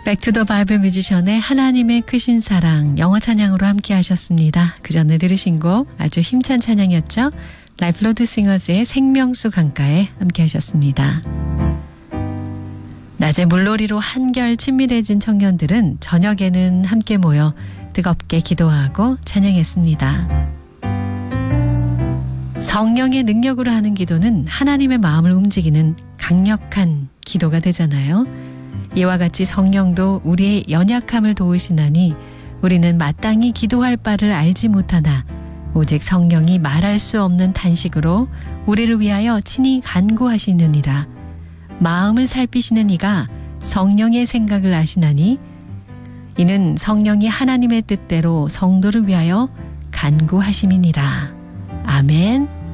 백투더 바이블 뮤지션의 하나님의 크신 사랑 영어 찬양으로 함께 하셨습니다. 그 전에 들으신 곡 아주 힘찬 찬양이었죠. 라이프 로드 싱어즈의 생명수 강가에 함께 하셨습니다. 낮에 물놀이로 한결 친밀해진 청년들은 저녁에는 함께 모여 뜨겁게 기도하고 찬양했습니다. 성령의 능력으로 하는 기도는 하나님의 마음을 움직이는 강력한 기도가 되잖아요. 이와 같이 성령도 우리의 연약함을 도우시나니 우리는 마땅히 기도할 바를 알지 못하나 오직 성령이 말할 수 없는 탄식으로 우리를 위하여 친히 간구하시느니라. 마음을 살피시는 이가 성령의 생각을 아시나니 이는 성령이 하나님의 뜻대로 성도를 위하여 간구하심이니라. 아멘.